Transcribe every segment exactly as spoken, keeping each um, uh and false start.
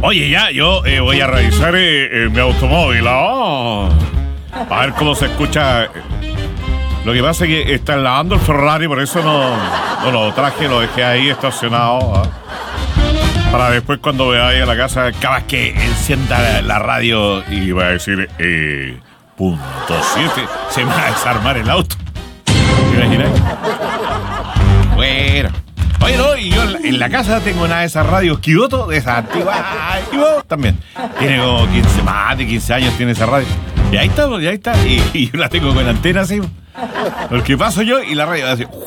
Oye, ya, yo eh, voy a revisar eh, eh, mi automóvil. Oh. A ver cómo se escucha. Lo que pasa es que están lavando el Ferrari, por eso no, no lo traje, lo dejé ahí estacionado. ¿eh? Para después cuando vaya a la casa, cada vez que encienda la, la radio y va a decir eh, punto siete, se me va a desarmar el auto. ¿Te imaginas? Bueno. Oye, no, y yo en la, en la casa tengo una de esas radios Kyoto, de esas antiguas, Kyoto también. Tiene como quince, más de quince años tiene esa radio. Y ahí está, y ahí está. Y, y yo la tengo con antena así. Porque paso yo y la radio hace...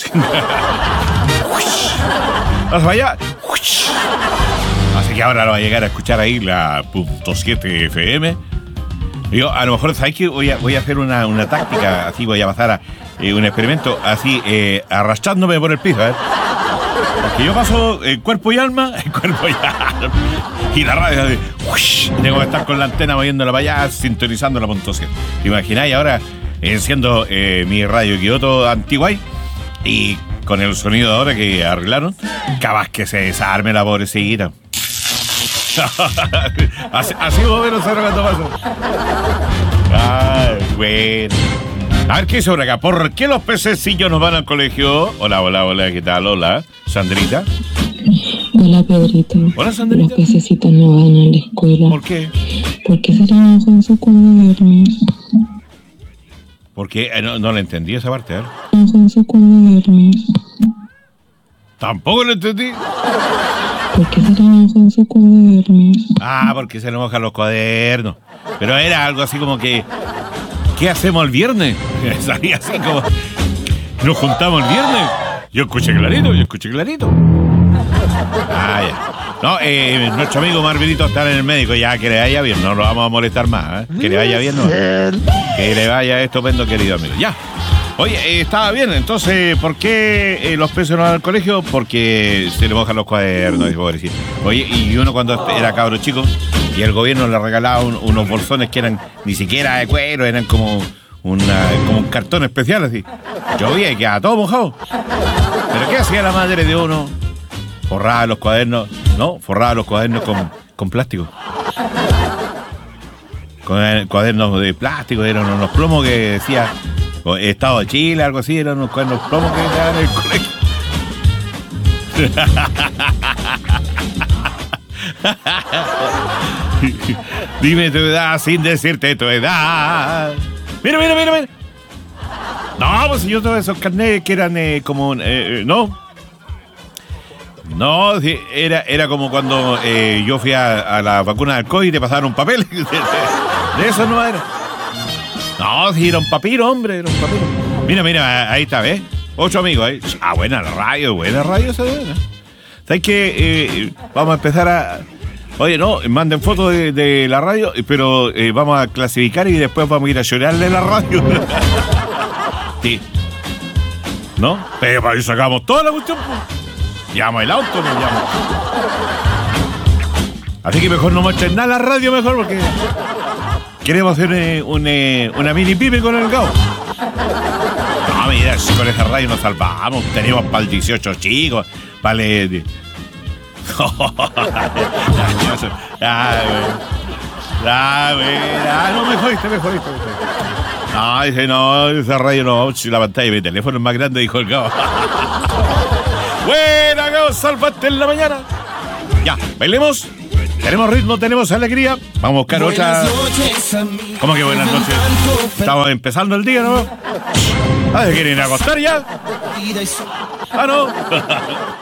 Vas para allá. Así que ahora lo va a llegar a escuchar ahí la punto siete F M. Y yo, a lo mejor, ¿sabes qué? Voy a, voy a hacer una, una táctica, así voy a pasar a eh, un experimento, así, eh, arrastrándome por el piso, ¿eh? Porque yo paso el cuerpo y alma, el cuerpo y alma, y la radio hace... Y tengo que estar con la antena moviéndola para allá, sintonizando la punto siete. ¿Te imagináis? Ahora enciendo eh, mi radio Kyoto antigua y con el sonido de ahora que arreglaron, capaz que se desarme la pobrecita. así, así vos menos ahora cuando pasa. Ay, bueno. A ver, ¿qué dice por acá? ¿Por qué los pececillos nos van al colegio? Hola, hola, hola, ¿qué tal? Hola, Sandrita. Hola, Pedrito. Hola, Sandrita. Los pececitos no van a la escuela. ¿Por qué? Porque se trabajan sus cuadernos. ¿Por qué? Eh, no, no le entendí esa parte, ¿eh? Trabajan sus cuadernos. Tampoco lo entendí. Porque se trabajan sus cuadernos. Ah, porque se le mojan los cuadernos. Pero era algo así como que... ¿Qué hacemos el viernes? Salía así como... ¿Nos juntamos el viernes? Yo escuché clarito, yo escuché clarito. Ah, ya. No, eh, nuestro amigo Marvelito está en el médico, ya que le vaya bien, no lo vamos a molestar más, ¿eh? Que le vaya bien, no. Que le vaya estupendo, querido amigo. Ya. Oye, eh, estaba bien, entonces, ¿por qué eh, los peces no van al colegio? Porque se le mojan los cuadernos, pobrecito. Oye, y uno cuando era cabro chico, y el gobierno le regalaba un, unos bolsones que eran ni siquiera de cuero, eran como, una, como un cartón especial, así. Llovía y quedaba todo mojado. ¿Pero qué hacía la madre de uno? Forraba los cuadernos, ¿no? Forraba los cuadernos con, con plástico. Con cuadernos de plástico, eran unos plomos que decía Estado de Chile, algo así, eran unos cuadernos plomos que daban en el colegio. Dime tu edad sin decirte tu edad. Mira, mira, mira, mira. No, pues yo todos esos carnets que eran eh, como... Eh, no. No, era, era como cuando eh, yo fui a, a la vacuna del COVID y te pasaron un papel. De eso no era. No, si era un papiro, hombre, era un papiro. Mira, mira, ahí está, ¿ves? Ocho amigos ahí. Ah, buena la radio, buena radio esa buena. ¿Sabes qué? Eh, vamos a empezar a... Oye, no, manden fotos de, de la radio, pero eh, vamos a clasificar y después vamos a ir a llorarle la radio. Sí. ¿No? Pero para eso sacamos toda la cuestión. Llama el auto, nos llama. Así que mejor no muestren nada la radio, mejor, porque queremos hacer eh, un, eh, una mini pipe con el Gao. No, mira, si con esa radio nos salvamos. Tenemos para el dieciocho chicos, para el... Ah, no, me jodiste, me jodiste, me jodiste. No, dice, no, esa radio no, si la pantalla de mi teléfono es más grande, dijo el Gao. Buena, Gao, salvaste en la mañana. Ya, bailemos. Tenemos ritmo, tenemos alegría. Vamos a buscar otra. ¿Cómo que buenas noches? Estamos empezando el día, ¿no? Ah, ¿se quieren acostar ya? Ah, no.